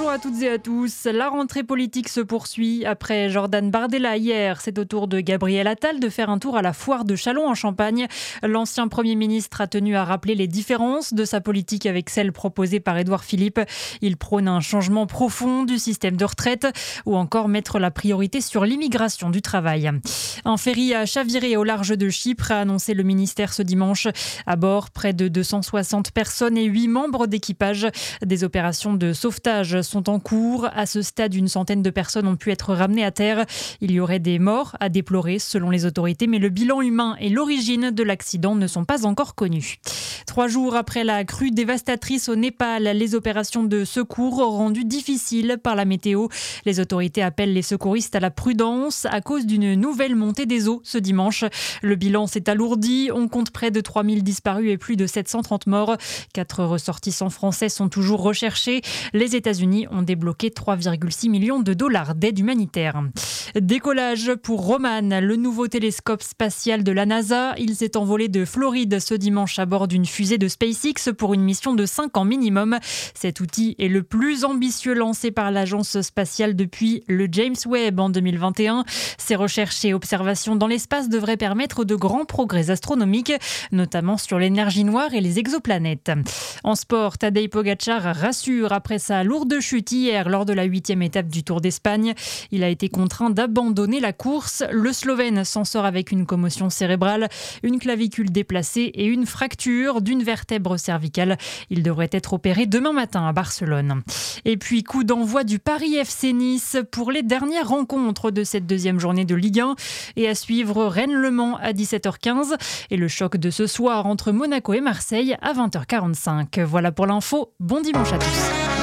Bonjour à toutes et à tous. La rentrée politique se poursuit. Après Jordan Bardella hier, c'est au tour de Gabriel Attal de faire un tour à la foire de Châlons en Champagne. L'ancien Premier ministre a tenu à rappeler les différences de sa politique avec celle proposée par Édouard Philippe. Il prône un changement profond du système de retraite ou encore mettre la priorité sur l'immigration du travail. Un ferry a chaviré au large de Chypre, a annoncé le ministère ce dimanche. À bord, près de 260 personnes et 8 membres d'équipage. Des opérations de sauvetage sont en cours. À ce stade, une centaine de personnes ont pu être ramenées à terre. Il y aurait des morts à déplorer selon les autorités, mais le bilan humain et l'origine de l'accident ne sont pas encore connus. 3 jours après la crue dévastatrice au Népal, les opérations de secours rendues difficiles par la météo. Les autorités appellent les secouristes à la prudence à cause d'une nouvelle montée des eaux ce dimanche. Le bilan s'est alourdi. On compte près de 3000 disparus et plus de 730 morts. 4 ressortissants français sont toujours recherchés. Les États-Unis ont débloqué 3,6 millions de dollars d'aide humanitaire. Décollage pour Roman, le nouveau télescope spatial de la NASA. Il s'est envolé de Floride ce dimanche à bord d'une fusée de SpaceX pour une mission de 5 ans minimum. Cet outil est le plus ambitieux lancé par l'agence spatiale depuis le James Webb en 2021. Ses recherches et observations dans l'espace devraient permettre de grands progrès astronomiques, notamment sur l'énergie noire et les exoplanètes. En sport, Tadej Pogačar rassure après sa lourde chute hier lors de la 8e étape du Tour d'Espagne. Il a été contraint d'abandonner la course. Le Slovène s'en sort avec une commotion cérébrale, une clavicule déplacée et une fracture d'une vertèbre cervicale. Il devrait être opéré demain matin à Barcelone. Et puis, coup d'envoi du Paris FC Nice pour les dernières rencontres de cette deuxième journée de Ligue 1. Et à suivre Rennes-Le Mans à 17h15 et le choc de ce soir entre Monaco et Marseille à 20h45. Voilà pour l'info. Bon dimanche à tous.